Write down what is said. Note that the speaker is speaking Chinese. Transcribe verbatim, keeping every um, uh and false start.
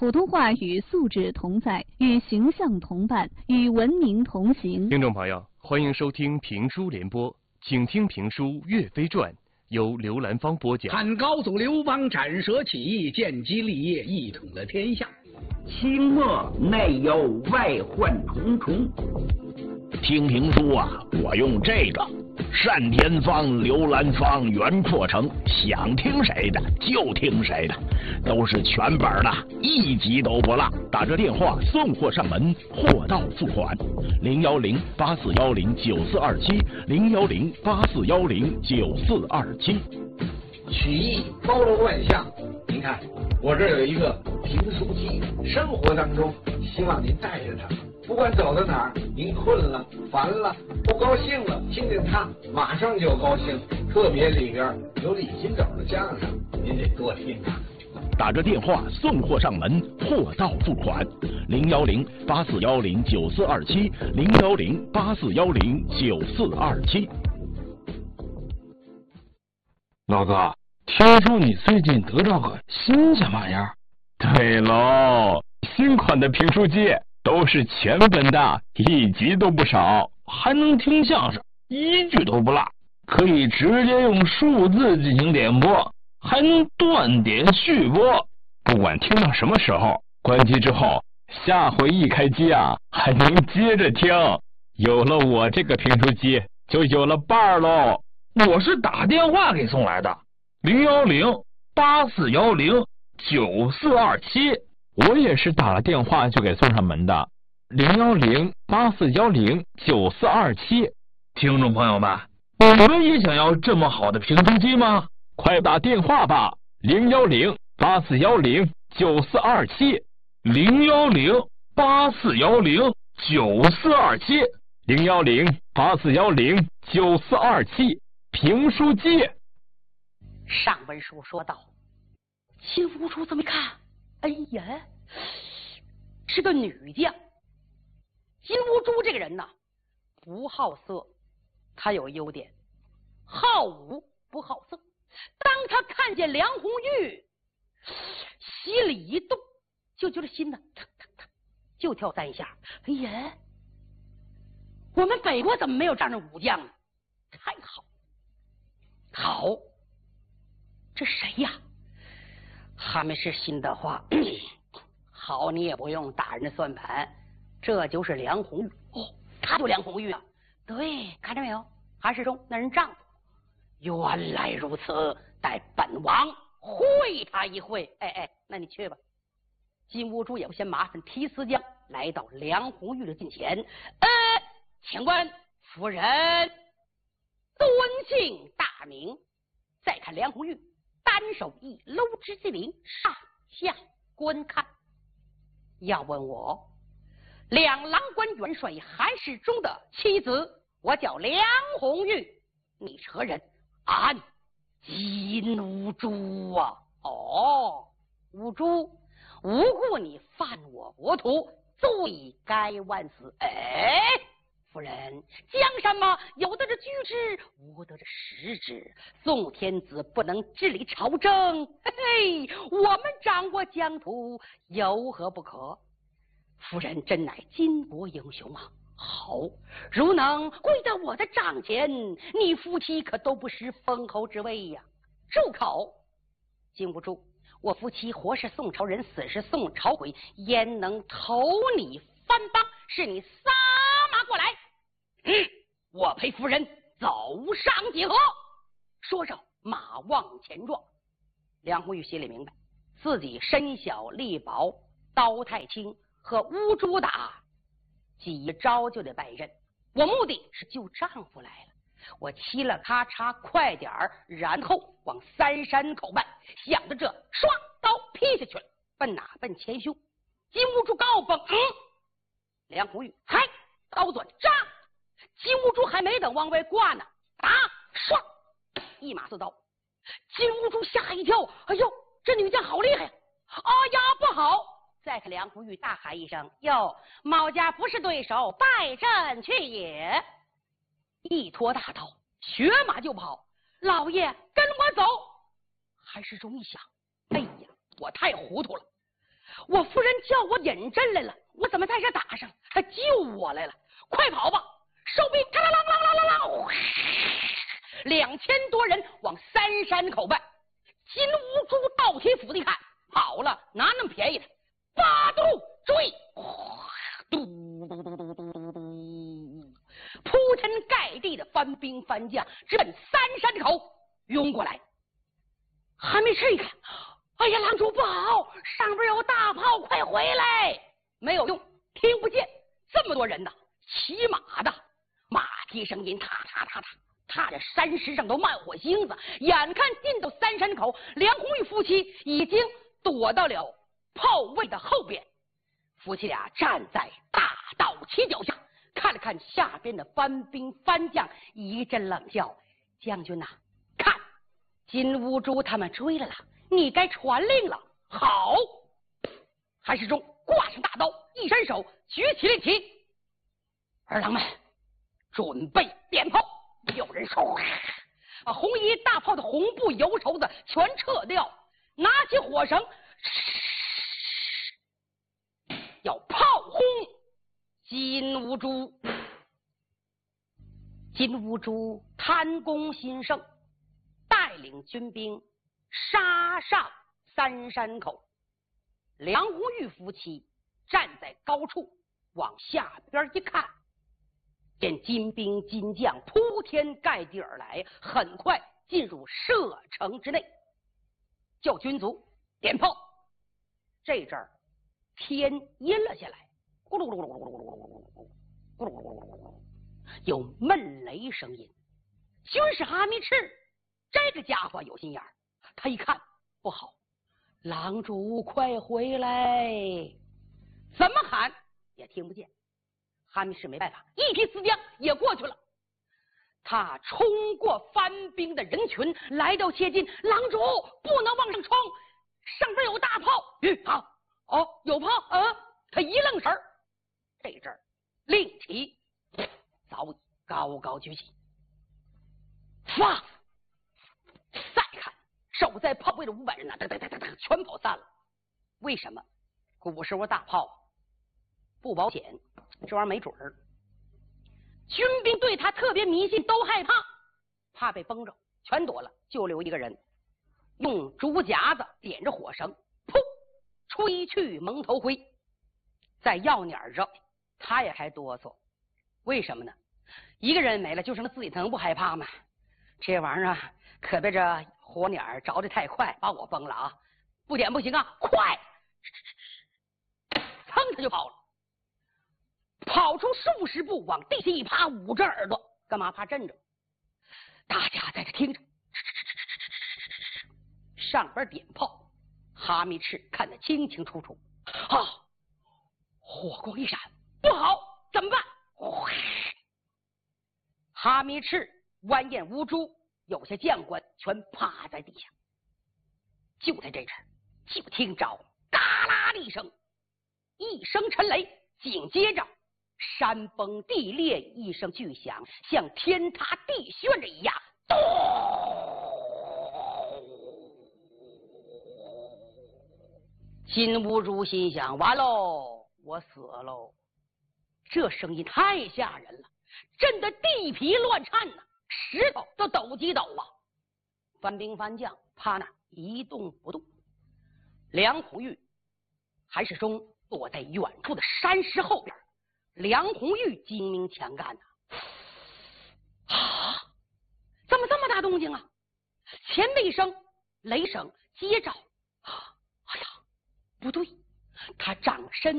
普通话与素质同在，与形象同伴，与文明同行。 听众朋友，欢迎收听评书联播，请听评书《岳飞传》，由刘兰芳播讲。 汉高祖刘邦斩蛇起义，建基立业，一统了天下。 清末内忧外患重重。听评书啊，我用这个单田芳、刘兰芳、袁阔成，想听谁的就听谁的，都是全本的，一集都不落。打着电话送货上门，货到付款。零幺零八四幺零九四二七，零幺零八四幺零九四二七。 曲艺包罗万象，您看我这有一个评书机，生活当中希望您带着它。不管走到哪儿，您困了、烦了、不高兴了，听见它马上就高兴。特别里边有李金斗的相声，您得多听啊。 打着电话送货上门，货到付款。零幺零八四幺零九四二七，零幺零八四幺零九四二七。 老哥，听说你最近得到个新鲜玩意儿？ 对喽，新款的评书机。都是全本的，一集都不少， 还能听相声，一句都不落，可以直接用数字进行点播，还能断点续播。 不管听到什么时候，关机之后，下回一开机啊，还能接着听。有了我这个评书机，就有了伴儿喽。 我是打电话给送来的，零幺零八四幺零九四二七。 我也是打了电话就给送上门的，零幺零八四幺零九四二七。 听众朋友们，你们也想要这么好的评书机吗？ 快打电话吧，零幺零八四幺零九四二七， 零幺零八四幺零九四二七， 零幺零八四幺零九四二七。评书机。 上文书说到，秦夫主这么一看，哎呀，是个女将。金兀术这个人呐，不好色，他有优点，好武不好色。当他看见梁红玉，心里一动，就觉得心呢，腾腾腾，就跳三下。哎呀，我们北国怎么没有这样的武将呢？太好，好，这谁呀？还没是新的话，好，你也不用大人的算盘，这就是梁红玉。哦，他就梁红玉啊？对，看着没有，韩世忠那人丈夫。原来如此，待本王会他一会。哎哎，那你去吧。金兀术也不嫌麻烦，提丝将来到梁红玉的近前。呃，请问夫人尊姓大名？再看梁红玉。单手一搂之机灵，上下观看。要问我，两郎官元帅韩世忠的妻子，我叫梁红玉，你何人？俺金兀术啊！哦，兀术，无故你犯我国土，罪该万死。哎，夫人，江山嘛，有的是居之，无的是实之。宋天子不能治理朝政，嘿嘿，我们掌握疆土，有何不可？夫人真乃巾帼英雄啊！好，如能归到我的帐前，你夫妻可都不失封侯之位呀！住口！禁不住，我夫妻活是宋朝人，死是宋朝鬼，焉能投你藩邦？是你撒马过来！嗯，我陪夫人走上几何？说着，马往前撞。梁红玉心里明白，自己身小力薄，刀太轻，和乌珠打，几招就得败阵。我目的是救丈夫来了，我嘁了咔嚓，快点儿，然后往三山口奔。想着这，唰，刀劈下去了，奔哪？奔前胸。金兀术高蹦，嗯，梁红玉，嗨，刀转扎。金兀术还没等往外挂呢，打，唰，一马四刀。金兀术吓一跳，哎呦，这女将好厉害呀！啊呀，不好！再看梁红玉大喊一声：“哟，毛家不是对手，败阵去也！”一拖大刀，学马就跑。老爷，跟我走！韩世忠一想，哎呀，我太糊涂了， 我夫人叫我引阵来了，我怎么在这打上？还救我来了！快跑吧！收兵！嘡啷啷啷啷啷啷！两千多人往三山口奔。金乌珠倒贴斧子一看，跑了，哪那么便宜的？八度追！嘟嘟嘟嘟嘟嘟嘟，铺天盖地的翻兵翻将直奔三山口涌过来。还没吃一看，哎呀，郎主不好，上边有大炮，快回来！没有用，听不见。这么多人呢，骑马的马蹄声音，踏踏踏踏，踏着山石上都慢火星子。眼看进到三山口，梁红玉夫妻已经躲到了炮位的后边。夫妻俩站在大道旗脚下，看了看下边的翻兵翻将，一阵冷笑：“将军呐、啊，看，金乌珠他们追来了，你该传令了。”好，韩世忠挂上大刀，一伸手举起令旗，儿郎们准备点炮。有人说，把红衣大炮的红布油绸子全撤掉，拿起火绳，要炮轰金乌珠。金乌珠贪功心盛，带领军兵杀上三山口。梁红玉夫妻站在高处往下边一看，见金兵金将铺天盖地而来，很快进入射城之内，叫军卒点炮。这阵儿天阴了下来，咕噜咕噜咕噜咕噜咕噜咕噜咕噜咕噜咕噜咕噜，有闷雷声音。军师哈密赤这个家伙有心眼儿，他一看不好，郎主快回来！怎么喊也听不见。哈密赤没办法，一匹死将也过去了。他冲过翻兵的人群，来到切近，郎主不能往上冲，上边有大炮。嗯，好，哦，有炮啊！他一愣神儿，这阵儿令旗早已高高举起。发，再看守在炮位的五百人呐，噔噔噔噔噔，全跑散了。为什么？古时候大炮不保险，这玩意儿没准儿。军兵对他特别迷信，都害怕，怕被崩着，全躲了，就留一个人，用竹夹子点着火绳，噗，吹去蒙头灰。在药碾上，他也还哆嗦，为什么呢？一个人没了，就剩他自己，能不害怕吗？这玩意儿啊，可别这火捻着的太快，把我崩了啊！不点不行啊，快！噌，他就跑了。跑出数十步，往地下一趴，捂着耳朵，干嘛？怕震着。大家在这听着，上边点炮，哈密赤看得清清楚楚。啊！火光一闪，不好，怎么办？哈密赤、完颜乌珠，有些将官全趴在地下。就在这阵，就听着嘎啦的一声，一声沉雷，紧接着山崩地裂一声巨响，像天塌地陷着一样。咚！金乌珠心想：完喽，我死喽！这声音太吓人了，震得地皮乱颤呐、啊，石头都抖几抖啊！翻兵翻将趴那一动不动。梁红玉、韩世忠躲在远处的山石后边。梁红玉精明强干呐、啊！啊，怎么这么大动静啊？前面一声雷声，接着，啊，哎呀，不对，他掌身